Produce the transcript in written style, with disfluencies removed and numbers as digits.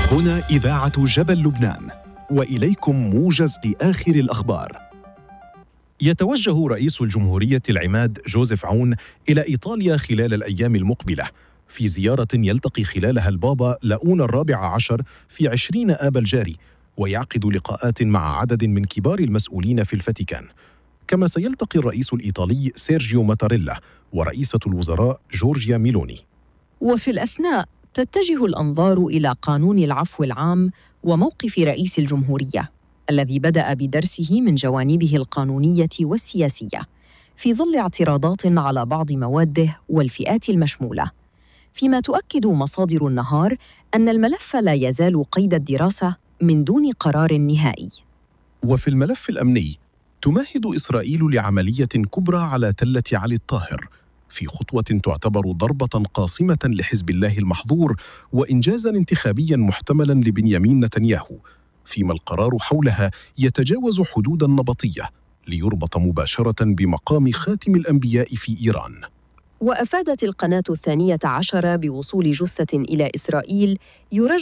هنا إذاعة جبل لبنان، وإليكم موجز لآخر الأخبار. يتوجه رئيس الجمهورية العماد جوزيف عون إلى إيطاليا خلال الأيام المقبلة، في زيارة يلتقي خلالها البابا لاؤون الرابع عشر في 20 آب الجاري، ويعقد لقاءات مع عدد من كبار المسؤولين في الفاتيكان. كما سيلتقي الرئيس الإيطالي سيرجيو ماتاريلا ورئيسة الوزراء جورجيا ميلوني. وفي الأثناء تتجه الأنظار إلى قانون العفو العام وموقف رئيس الجمهورية الذي بدأ بدرسه من جوانبه القانونية والسياسية، في ظل اعتراضات على بعض مواده والفئات المشمولة، فيما تؤكد مصادر النهار أن الملف لا يزال قيد الدراسة من دون قرار نهائي. وفي الملف الأمني تمهد إسرائيل لعملية كبرى على تلة علي الطاهر، في خطوة تعتبر ضربة قاصمة لحزب الله المحظور وإنجازاً انتخابياً محتملاً لبنيامين نتنياهو، فيما القرار حولها يتجاوز حدود النبطية ليربط مباشرة بمقام خاتم الأنبياء في إيران. وأفادت القناة 12 بوصول جثة إلى إسرائيل يرجى